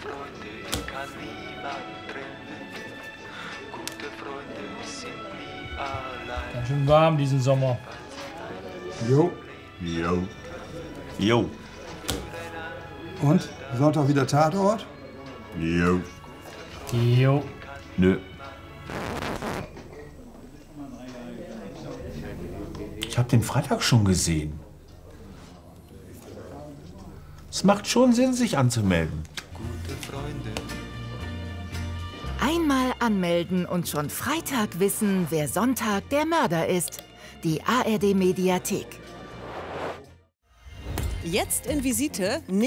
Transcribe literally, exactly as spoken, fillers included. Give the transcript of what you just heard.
Freunde kann niemand trennen. Gute Freunde sind nie allein. Ganz schön warm diesen Sommer. Jo. Jo. Jo. Und? Sonntag wieder Tatort? Jo. Jo. Nö. Ich hab den Freitag schon gesehen. Es macht schon Sinn, sich anzumelden. Einmal anmelden und schon Freitag wissen, wer Sonntag der Mörder ist. Die A R D Mediathek. Jetzt in Visite.